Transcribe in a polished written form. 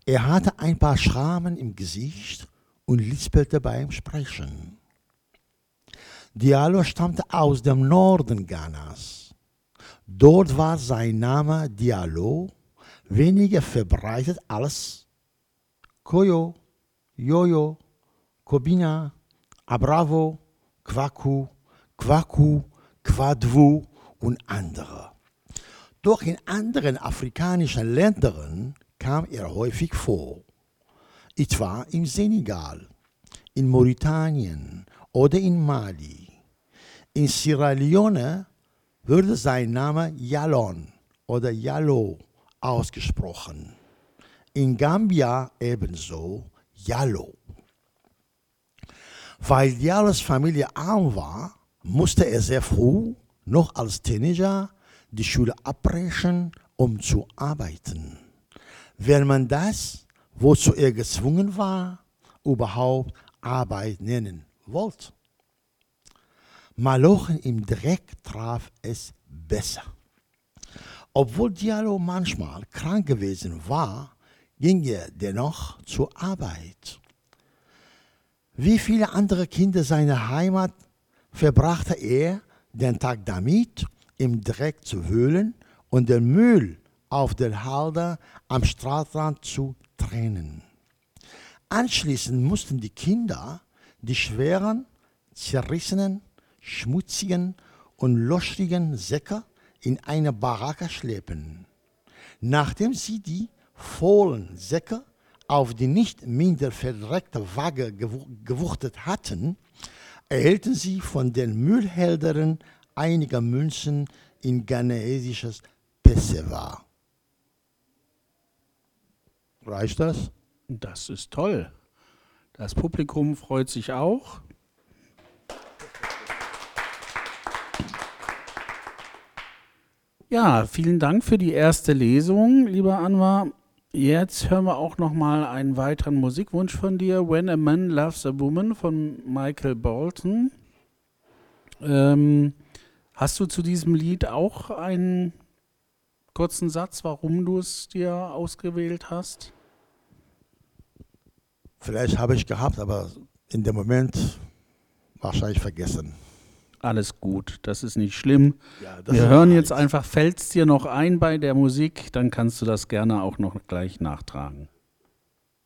Er hatte ein paar Schrammen im Gesicht und lispelte beim Sprechen. Diallo stammte aus dem Norden Ghanas. Dort war sein Name Diallo weniger verbreitet als Koyo, Jojo, Kobina, Abravo, Kwaku, Kwaku, Kwadwu und andere. Doch in anderen afrikanischen Ländern kam er häufig vor, etwa im Senegal, in Mauretanien oder in Mali. In Sierra Leone würde sein Name Yalon oder Yallo ausgesprochen. In Gambia ebenso Yallo. Weil Diallos Familie arm war, musste er sehr früh, noch als Teenager, die Schule abbrechen, um zu arbeiten. Wenn man das, wozu er gezwungen war, überhaupt Arbeit nennen wollte. Malochen im Dreck traf es besser. Obwohl Diallo manchmal krank gewesen war, ging er dennoch zur Arbeit. Wie viele andere Kinder seiner Heimat verbrachte er den Tag damit, im Dreck zu wühlen und den Müll auf der Halde am Straßenrand zu trennen. Anschließend mussten die Kinder die schweren, zerrissenen, schmutzigen und löchrigen Säcke in eine Baracke schleppen. Nachdem sie die vollen Säcke auf die nicht minder verdreckte Waage gewuchtet hatten, erhielten sie von den Müllhändlern einige Münzen in ghanaisisches Pessewa. Reicht das? Das ist toll. Das Publikum freut sich auch. Ja, vielen Dank für die erste Lesung, lieber Anwar. Jetzt hören wir auch noch mal einen weiteren Musikwunsch von dir, When a Man Loves a Woman von Michael Bolton. Hast du zu diesem Lied auch einen kurzen Satz, warum du es dir ausgewählt hast? Vielleicht habe ich gehabt, aber in dem Moment wahrscheinlich vergessen. Alles gut, das ist nicht schlimm. Ja, Wir hören jetzt einfach, fällt es dir noch ein bei der Musik, dann kannst du das gerne auch noch gleich nachtragen.